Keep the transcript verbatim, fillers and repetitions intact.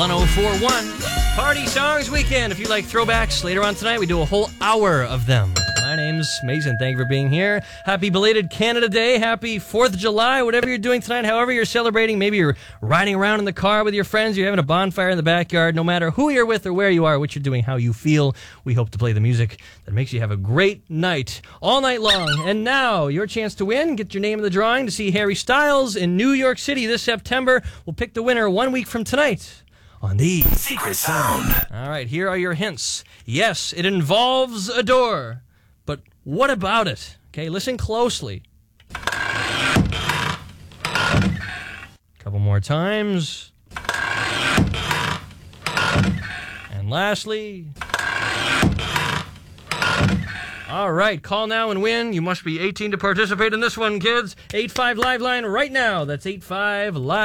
one oh four point one Party Songs Weekend. If you like throwbacks, later on tonight we do a whole hour of them. My name's Mason. Thank you for being here. Happy belated Canada Day. Happy fourth of July. Whatever you're doing tonight, however you're celebrating, maybe you're riding around in the car with your friends, you're having a bonfire in the backyard. No matter who you're with or where you are, what you're doing, how you feel, we hope to play the music that makes you have a great night all night long. And now, your chance to win. Get your name in the drawing to see Harry Styles in New York City this September. We'll pick the winner one week from tonight on the Secret Sound. All right, here are your hints. Yes, it involves a door. But what about it? Okay, listen closely. Couple more times. And lastly. All right, call now and win. You must be eighteen to participate in this one, kids. eight five Live line right now. That's eight five Live.